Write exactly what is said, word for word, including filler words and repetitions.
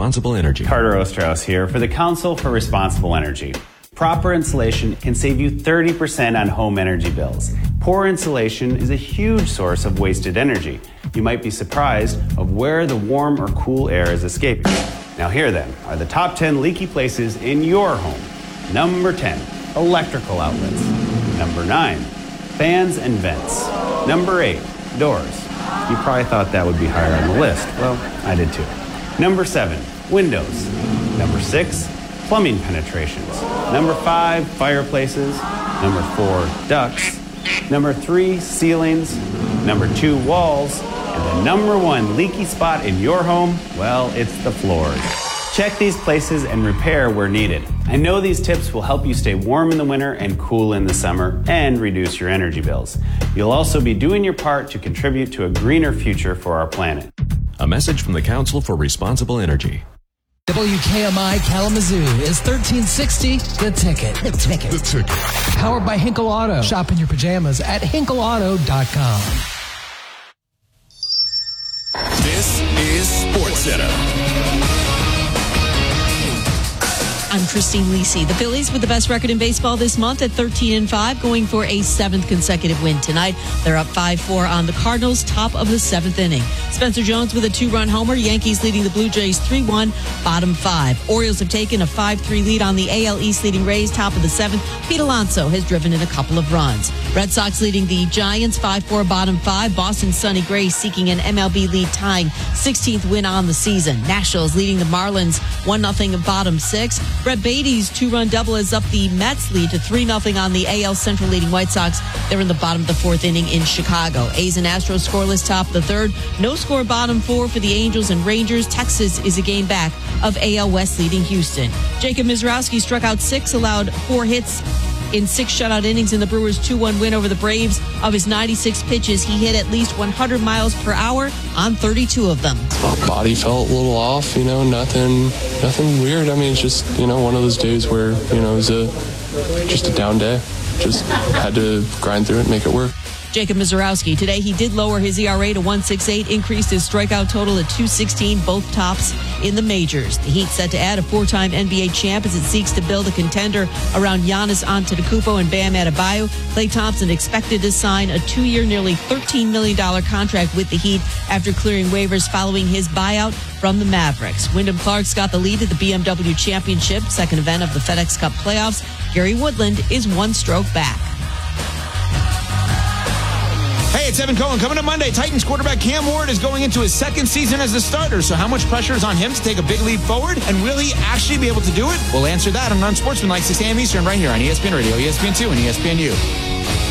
Responsible Energy. Carter Osterhaus here for the Council for Responsible Energy. Proper insulation can save you thirty percent on home energy bills. Poor insulation is a huge source of wasted energy. You might be surprised of where the warm or cool air is escaping. Now here then are the top ten leaky places in your home. Number ten, electrical outlets. Number nine, fans and vents. Number eight, doors. You probably thought that would be higher on the list. Well, I did too. Number seven, windows. Number six, plumbing penetrations. Number five, fireplaces. Number four, ducts. Number three, ceilings. Number two, walls. And the number one leaky spot in your home, well, it's the floors. Check these places and repair where needed. I know these tips will help you stay warm in the winter and cool in the summer and reduce your energy bills. You'll also be doing your part to contribute to a greener future for our planet. A message from the Council for Responsible Energy. W K M I Kalamazoo is thirteen sixty The Ticket. The Ticket. The Ticket. Powered by Hinkle Auto. Shop in your pajamas at hinkle auto dot com. This is SportsCenter. I'm Christine Lisi. The Phillies with the best record in baseball this month at thirteen and five, going for a seventh consecutive win tonight. They're up five four on the Cardinals, top of the seventh inning. Spencer Jones with a two-run homer. Yankees leading the Blue Jays three one, bottom five. Orioles have taken a five three lead on the A L East, leading Rays, top of the seventh. Pete Alonso has driven in a couple of runs. Red Sox leading the Giants five four, bottom five. Boston's Sonny Gray seeking an M L B lead, tying sixteenth win on the season. Nationals leading the Marlins one nothing, bottom six. Brett Beatty's two-run double is up the Mets lead to three nothing on the A L Central leading White Sox. They're in the bottom of the fourth inning in Chicago. A's and Astros scoreless, top of the third. No score, bottom four for the Angels and Rangers. Texas is a game back of A L West leading Houston. Jacob Mizrowski struck out six, allowed four hits in six shutout innings in the Brewers' two one win over the Braves. Of his ninety-six pitches, he hit at least one hundred miles per hour on thirty-two of them. My body felt a little off, you know, nothing nothing weird. I mean, it's just, you know, one of those days where, you know, it was a, just a down day. Just had to grind through it and make it work. Jacob Mizrowski, today he did lower his E R A to one point six eight, increased his strikeout total to two sixteen, both tops in the majors. The Heat set to add a four-time N B A champ as it seeks to build a contender around Giannis Antetokounmpo and Bam Adebayo. Klay Thompson expected to sign a two-year, nearly thirteen million dollars contract with the Heat after clearing waivers following his buyout from the Mavericks. Wyndham Clark's got the lead at the B M W Championship, second event of the FedEx Cup playoffs. Gary Woodland is one stroke back. Hey, it's Evan Cohen. Coming up Monday, Titans quarterback Cam Ward is going into his second season as a starter. So how much pressure is on him to take a big leap forward? And will he actually be able to do it? We'll answer that on Unsportsmanlike, six a.m. Eastern, right here on E S P N Radio, E S P N two, and E S P N U.